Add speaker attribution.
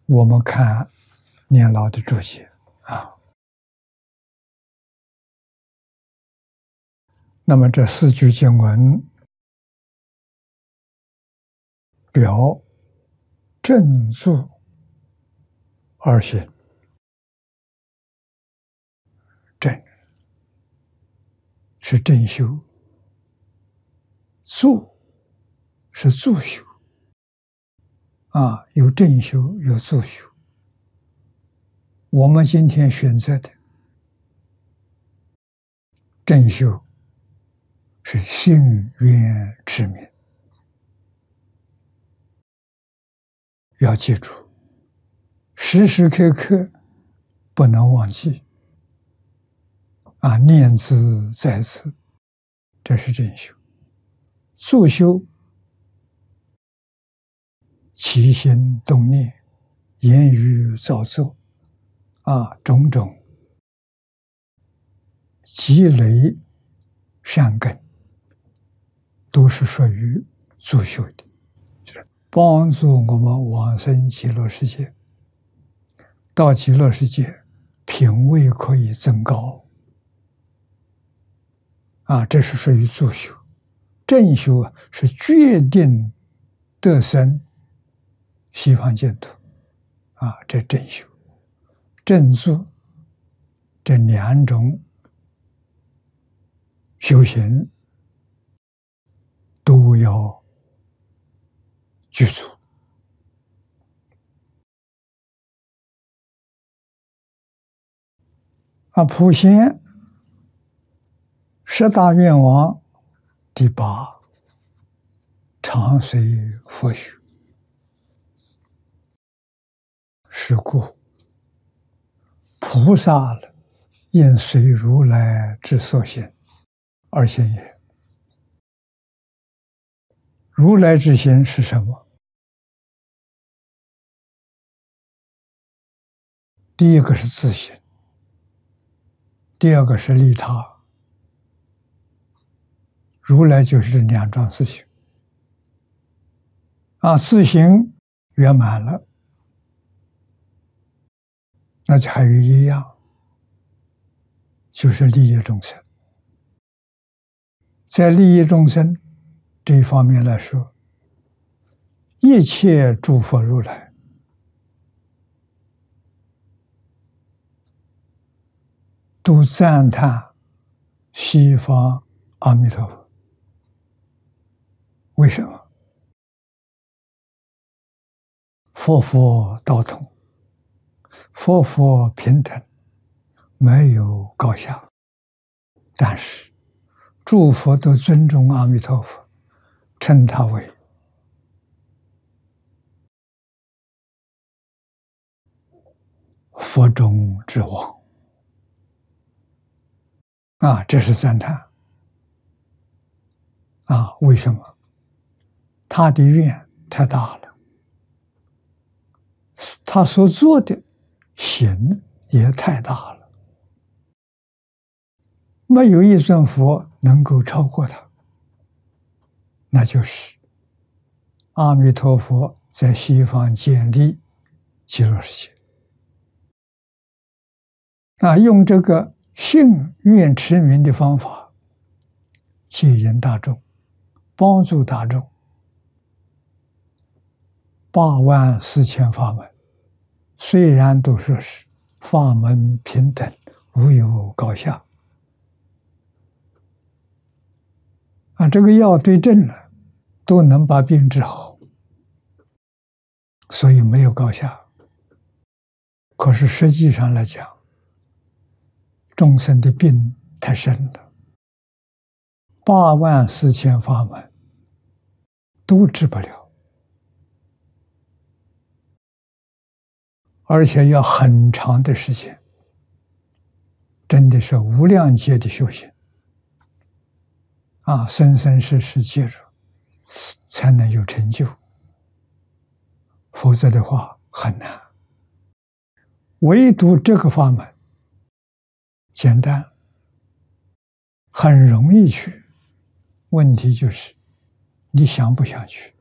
Speaker 1: 我们看年老的注解啊，那么这四句经文表正坐二行，正是正修，坐是坐修啊，有正修有坐修。我们今天选择的正修是信愿持名，要记住，时时刻刻不能忘记啊，念兹在兹，这是正修。坐修起心动念，言语造作啊，种种积累善根，都是属于坐修的，就是帮助我们往生极乐世界。到极乐世界，品位可以增高啊，这是属于坐修。正修啊，是决定得生西方净土啊，这正修。正坐这两种修行都要具足啊。普贤十大愿王第八，常随佛学。是故菩萨了，应随如来之所行而行也。如来之行是什么？第一个是自行，第二个是利他。如来就是这两桩事情啊，自行圆满了，那就还有一样，就是利益众生。在利益众生这一方面来说，一切诸佛如来都赞叹西方阿弥陀佛。为什么？佛佛道同，佛佛平等，没有高下，但是诸佛都尊重阿弥陀佛，称他为佛中之王啊，这是赞叹啊。为什么？他的愿太大了，他所做的行也太大了，没有一尊佛能够超过他，那就是阿弥陀佛在西方建立极乐世界啊，用这个信愿持名的方法接引大众，帮助大众。84000法门，虽然都说是法门平等，无有高下啊，这个药对症了，都能把病治好，所以没有高下。可是实际上来讲，众生的病太深了，84000法门都治不了，而且要很长的时间，真的是无量劫的修行啊，生生世世接着才能有成就，否则的话很难。唯独这个法门简单，很容易去，问题就是你想不想去。